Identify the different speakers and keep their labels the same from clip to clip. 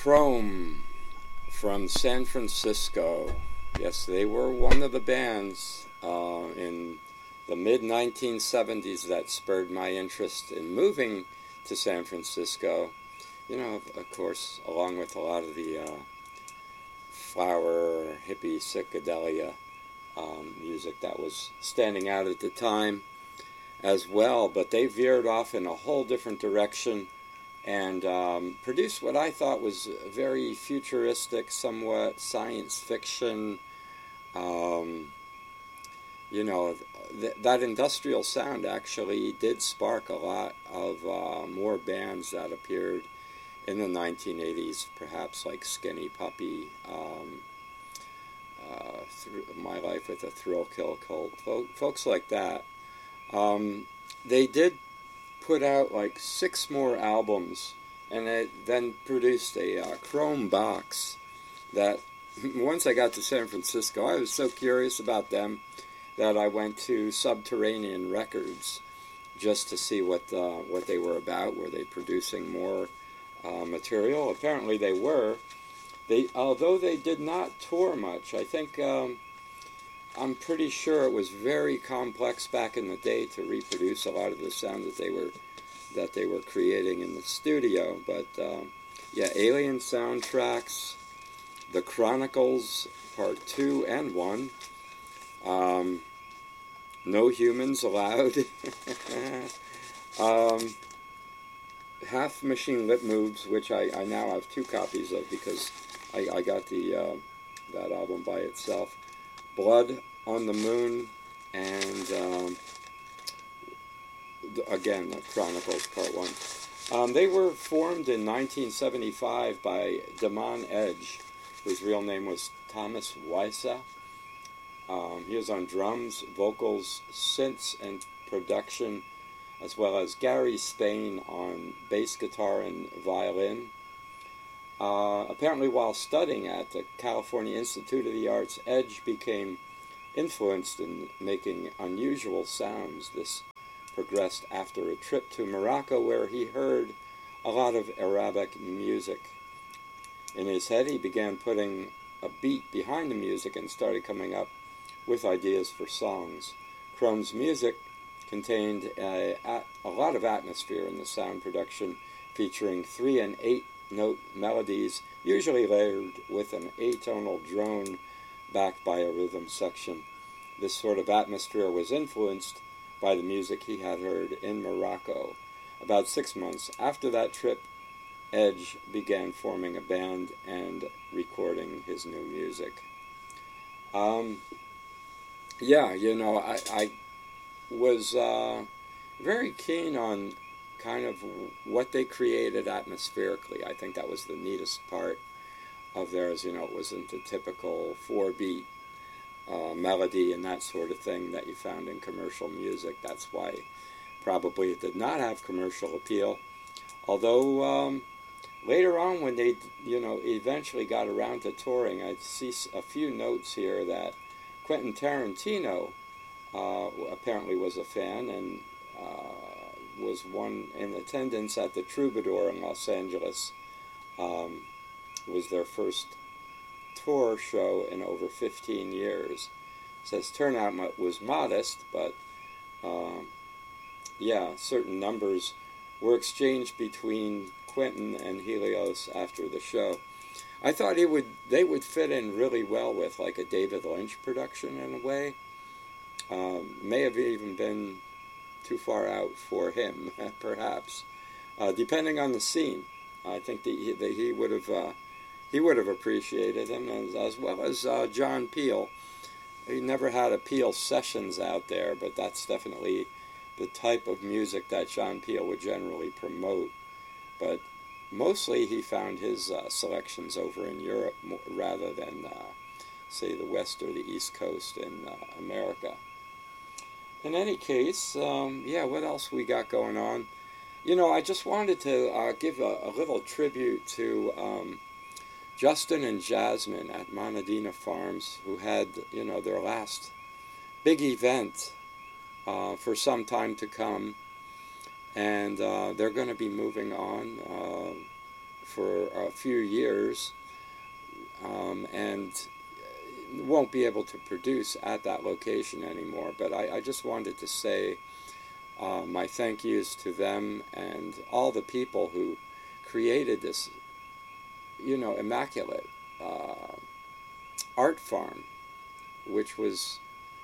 Speaker 1: Chrome from San Francisco. Yes, they were one of the bands in the mid-1970s that spurred my interest in moving to San Francisco. You know, of course, along with a lot of the flower, hippie, psychedelia music that was standing out at the time as well. But they veered off in a whole different direction and produced what I thought was very futuristic, somewhat science fiction. You know, that industrial sound actually did spark a lot of more bands that appeared in the 1980s, perhaps like Skinny Puppy, My Life with a Thrill Kill Cult, folks like that. They did put out like 6 more albums, and it then produced a Chrome box that once I got to San Francisco, I was so curious about them that I went to Subterranean Records just to see what they were about. Were they producing more material? Apparently they were. Although they did not tour much, I think I'm pretty sure it was very complex back in the day to reproduce a lot of the sound that they were creating in the studio. But yeah, Alien Soundtracks, The Chronicles Part 2 and 1. No Humans Allowed. Half Machine Lip Moves, which I now have 2 copies of because I got that album by itself. Blood on the Moon, and again, The Chronicles Part 1. They were formed in 1975 by Damon Edge, whose real name was Thomas Wysa. He was on drums, vocals, synths, and production, as well as Gary Spain on bass guitar and violin. Apparently, while studying at the California Institute of the Arts, Edge became influenced in making unusual sounds. This progressed after a trip to Morocco, where he heard a lot of Arabic music. In his head, he began putting a beat behind the music and started coming up with ideas for songs. Chrome's music contained a lot of atmosphere in the sound production, featuring 3- and 8-note melodies, usually layered with an atonal drone backed by a rhythm section. This sort of atmosphere was influenced by the music he had heard in Morocco. About 6 months after that trip, Edge began forming a band and recording his new music. Yeah, you know, I was very keen on kind of what they created atmospherically. I think that was the neatest part of theirs. You know, it wasn't the typical 4-beat melody and that sort of thing that you found in commercial music. That's why probably it did not have commercial appeal. Although later on, when they, you know, eventually got around to touring, I see a few notes here that Quentin Tarantino apparently was a fan and was one in attendance at the Troubadour in Los Angeles. It was their first tour show in over 15 years. It says turnout was modest, but yeah, certain numbers were exchanged between Quentin and Helios after the show. I thought they would fit in really well with like a David Lynch production in a way. May have even been too far out for him, perhaps, depending on the scene. I think that he would have appreciated him, as well as John Peel. He never had a Peel Sessions out there, but that's definitely the type of music that John Peel would generally promote. But mostly he found his selections over in Europe rather than, say, the West or the East Coast in America. In any case, yeah, what else we got going on? You know, I just wanted to give a little tribute to Justin and Jasmine at Monadina Farms, who had, you know, their last big event for some time to come. And they're going to be moving on for a few years, and won't be able to produce at that location anymore. But I just wanted to say my thank yous to them and all the people who created this, immaculate art farm, which was,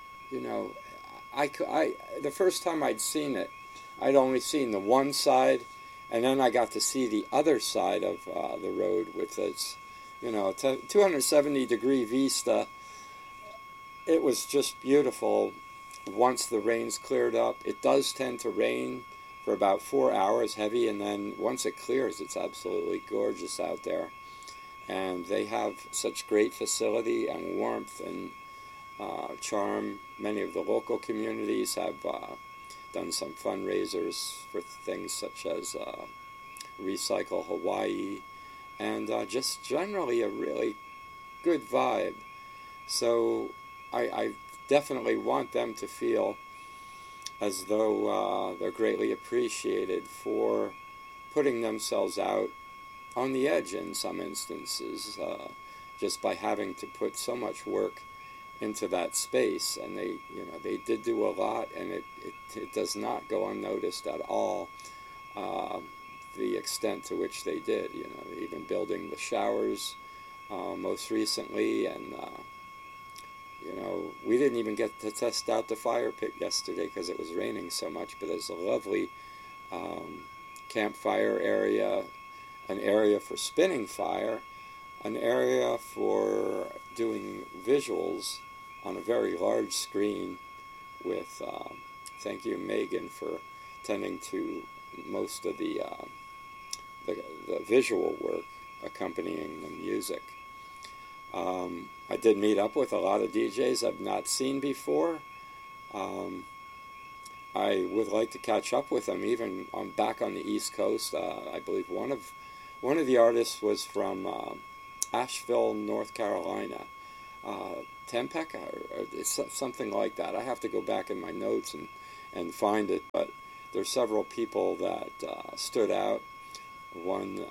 Speaker 1: the first time I'd seen it, I'd only seen the one side, and then I got to see the other side of the road with its, 270-degree vista. It was just beautiful once the rains cleared up. It does tend to rain for about 4 hours heavy, and then once it clears, it's absolutely gorgeous out there. And they have such great facility and warmth and charm. Many of the local communities have done some fundraisers for things such as Recycle Hawaii, and just generally a really good vibe. So I definitely want them to feel as though they're greatly appreciated for putting themselves out on the edge in some instances, just by having to put so much work into that space. And they did do a lot, and it does not go unnoticed at all, the extent to which they did. Even building the showers most recently, and we didn't even get to test out the fire pit yesterday because it was raining so much, but there's a lovely campfire area, an area for spinning fire, an area for doing visuals on a very large screen with, thank you, Megan, for tending to most of the visual work accompanying the music. I did meet up with a lot of DJs I've not seen before. I would like to catch up with them. Even I'm back on the East Coast. I believe one of the artists was from Asheville, North Carolina, Tempec, or it's something like that. I have to go back in my notes and find it. But there's several people that stood out. One,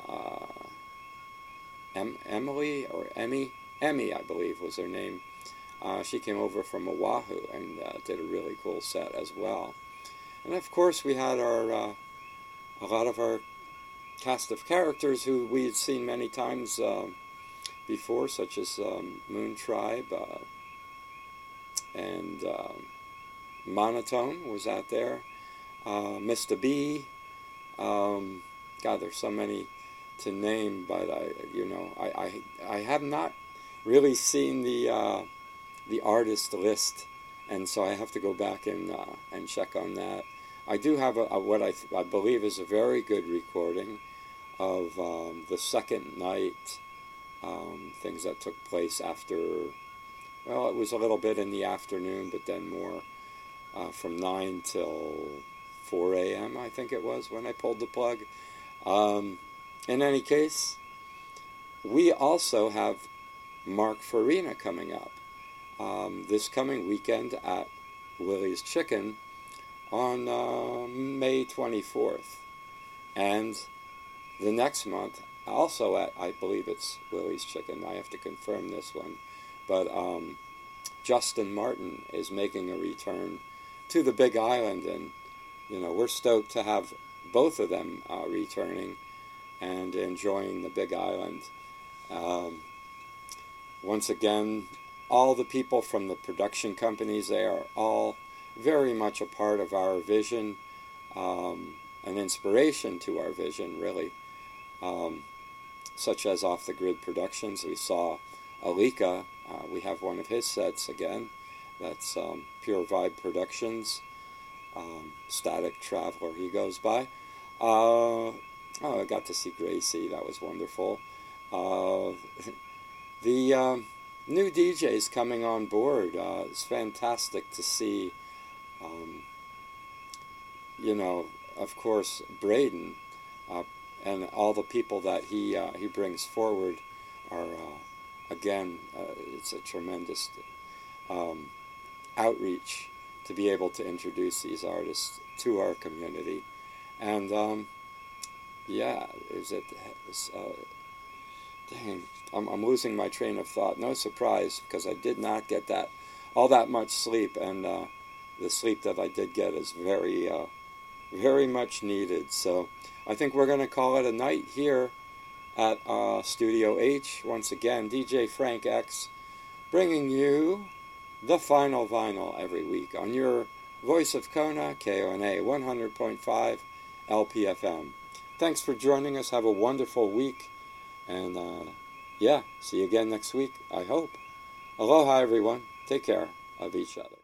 Speaker 1: Emily or Emmy, I believe was her name. She came over from Oahu and did a really cool set as well. And of course, we had a lot of our cast of characters who we had seen many times before, such as Moon Tribe, and Monotone was out there. Mr. B. God, there's so many to name, but I have not really seen the artist list, and so I have to go back and check on that. I do have what I believe is a very good recording of the second night, things that took place after, it was a little bit in the afternoon, but then more from 9 till 4 a.m., I think it was, when I pulled the plug. In any case, we also have Mark Farina coming up this coming weekend at Lily's Chicken on May 24th. And the next month, also at, I believe it's Lily's Chicken, I have to confirm this one, but Justin Martin is making a return to the Big Island, and we're stoked to have both of them returning and enjoying the Big Island. Once again, all the people from the production companies, they are all very much a part of our vision, an inspiration to our vision, really. Such as Off the Grid Productions. We saw Alika. We have one of his sets again. That's Pure Vibe Productions. Static Traveler, he goes by. I got to see Gracie. That was wonderful. The new DJs coming on board. It's fantastic to see. Of course, Braden and all the people that he brings forward are, again, it's a tremendous outreach to be able to introduce these artists to our community. And yeah, is it, dang, I'm losing my train of thought. No surprise, because I did not get all that much sleep, and the sleep that I did get is very much needed. So I think we're going to call it a night here at Studio H. Once again, DJ Frank X, bringing you the final vinyl every week on your Voice of Kona, KONA 100.5 LPFM. Thanks for joining us. Have a wonderful week. And yeah, see you again next week, I hope. Aloha, everyone. Take care of each other.